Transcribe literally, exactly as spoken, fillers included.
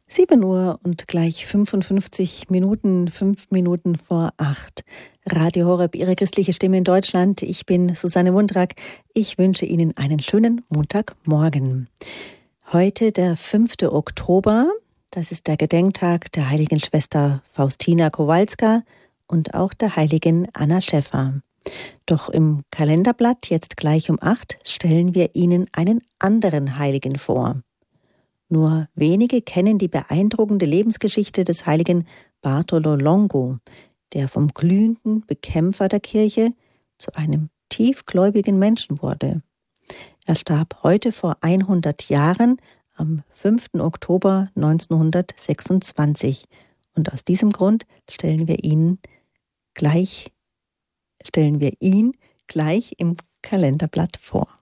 sieben Uhr und gleich fünfundfünfzig Minuten, fünf Minuten vor acht. Radio Horeb, Ihre christliche Stimme in Deutschland. Ich bin Susanne Mundrak. Ich wünsche Ihnen einen schönen Montagmorgen. Heute der fünfte Oktober. Das ist der Gedenktag der heiligen Schwester Faustina Kowalska und auch der heiligen Anna Schäffer. Doch im Kalenderblatt, jetzt gleich um acht, stellen wir Ihnen einen anderen Heiligen vor. Nur wenige kennen die beeindruckende Lebensgeschichte des heiligen Bartolo Longo, der vom glühenden Bekämpfer der Kirche zu einem tiefgläubigen Menschen wurde. Er starb heute vor hundert Jahren am fünften Oktober neunzehnhundertsechsundzwanzig. Und aus diesem Grund stellen wir ihn gleich, stellen wir ihn gleich im Kalenderblatt vor.